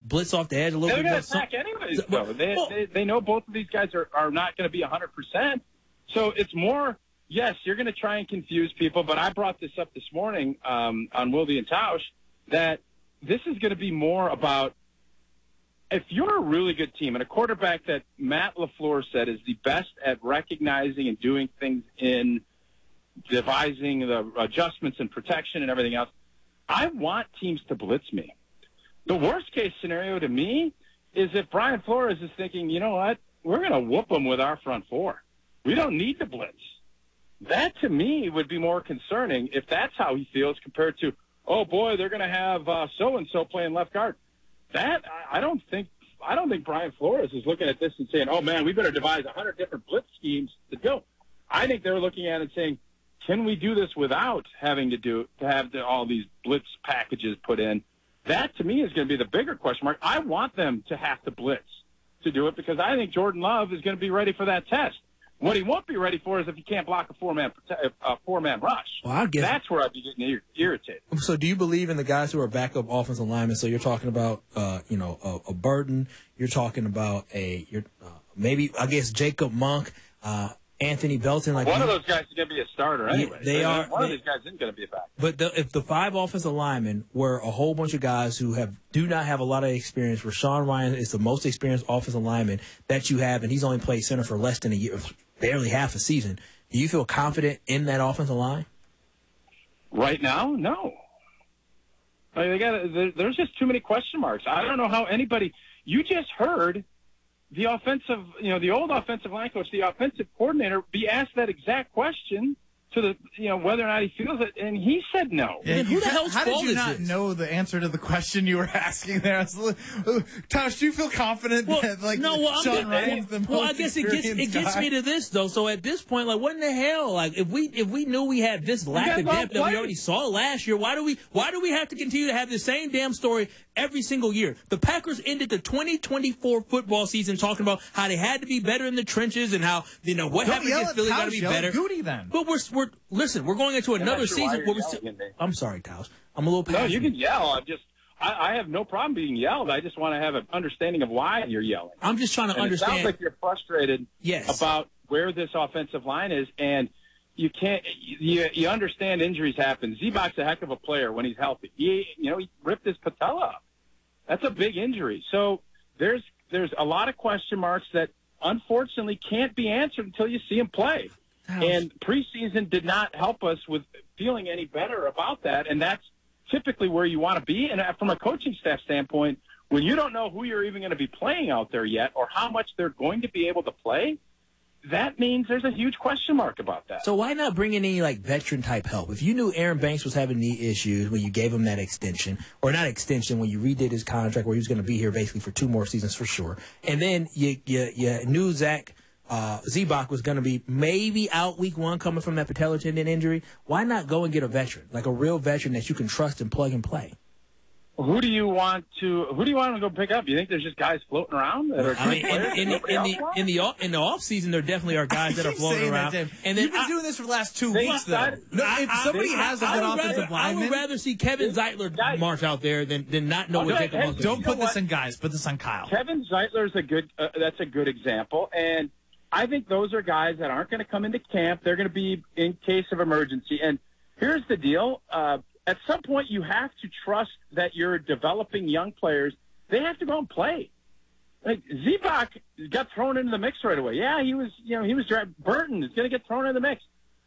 blitz off the edge a little bit. They're going to attack anyways, though. They know both of these guys are not going to be 100%. So it's more, yes, you're going to try and confuse people, but I brought this up this morning on Wilde and Tausch, that this is going to be more about if you're a really good team and a quarterback that Matt LaFleur said is the best at recognizing and doing things in devising the adjustments and protection and everything else, I want teams to blitz me. The worst-case scenario to me is if Brian Flores is thinking, you know what, we're going to whoop them with our front four. We don't need to blitz. That, to me, would be more concerning if that's how he feels compared to, oh, boy, they're going to have so-and-so playing left guard. That, I don't think Brian Flores is looking at this and saying, oh, man, we better devise 100 different blitz schemes to go. I think they're looking at it and saying, can we do this without having to have all these blitz packages put in? That, to me, is going to be the bigger question mark. I want them to have to blitz to do it because I think Jordan Love is going to be ready for that test. What he won't be ready for is if he can't block a four-man rush. Well, I guess that's where I'd be getting irritated. So do you believe in the guys who are backup offensive linemen? So you're talking about, a Burton. You're talking about maybe, I guess, Jacob Monk, Anthony Belton. Like one of those guys is going to be a starter anyway. One of these guys isn't going to be a backup. But if the five offensive linemen were a whole bunch of guys who do not have a lot of experience, Rashawn Ryan is the most experienced offensive lineman that you have, and he's only played center for less than a year, barely half a season. Do you feel confident in that offensive line? Right now, no. There's just too many question marks. I don't know how anybody – you just heard the the old offensive line coach, the offensive coordinator, be asked that exact question to whether or not he feels it, and he said no. Yeah, who the hell's how fault did you is not this? know the answer to the question you were asking there? Tosh, do you feel confident that Sean Ryan's the most I guess it gets me to this though. So at this point, what in the hell? If we knew we had this lack of depth that we already saw last year, why do we have to continue to have the same damn story every single year? The Packers ended the 2024 football season talking about how they had to be better in the trenches and how what happened against Philly got to be better. Goody then. But we're going into another season where I'm sorry, Taos. I'm a little passionate. No, you can yell. I have no problem being yelled. I just want to have an understanding of why you're yelling. I'm just trying to understand. It sounds like you're frustrated about where this offensive line is, and you can't. You understand injuries happen. Zebak's a heck of a player when he's healthy. He ripped his patella up. That's a big injury. So there's a lot of question marks that unfortunately can't be answered until you see him play. And preseason did not help us with feeling any better about that, and that's typically where you want to be. And from a coaching staff standpoint, when you don't know who you're even going to be playing out there yet or how much they're going to be able to play, that means there's a huge question mark about that. So why not bring in any veteran-type help? If you knew Aaron Banks was having knee issues when you gave him that extension, or not extension, when you redid his contract where he was going to be here basically for 2 more seasons for sure, and then you knew Zebak was going to be maybe out week 1 coming from that patellar tendon injury. Why not go and get a veteran, like a real veteran that you can trust and plug and play? Who do you want to go pick up? You think there's just guys floating around that are in the off season there definitely are guys that are floating around. And then you've been doing this for the last 2 weeks though. If somebody has a good offensive lineman, I would rather see Kevin Zeitler march out there than not know what Jacob Monk is. Don't put this on guys. Put this on Kyle. Kevin Zeitler's that's a good example, and I think those are guys that aren't going to come into camp. They're going to be in case of emergency. And here's the deal. At some point, you have to trust that you're developing young players. They have to go and play. Like Zebak got thrown into the mix right away. Yeah, he was Burton is going to get thrown in the mix.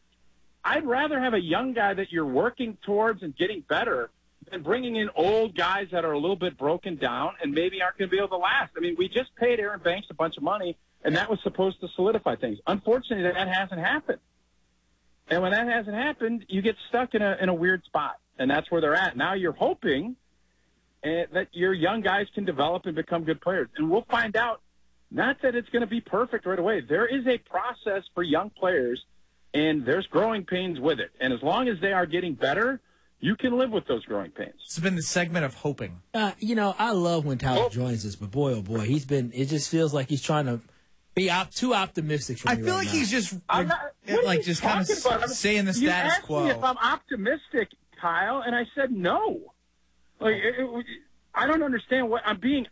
I'd rather have a young guy that you're working towards and getting better than bringing in old guys that are a little bit broken down and maybe aren't going to be able to last. I mean, we just paid Aaron Banks a bunch of money, and that was supposed to solidify things. Unfortunately, that hasn't happened. And when that hasn't happened, you get stuck in a weird spot, and that's where they're at. Now you're hoping that your young guys can develop and become good players. And we'll find out, not that it's going to be perfect right away. There is a process for young players, and there's growing pains with it. And as long as they are getting better, you can live with those growing pains. It's been the segment of hoping. I love when Tyler joins us, but boy, oh boy, it just feels like he's trying to be too optimistic for me. I feel like he's just kind of saying the status quo. You asked me if I'm optimistic, Kyle, and I said no. I don't understand what I'm being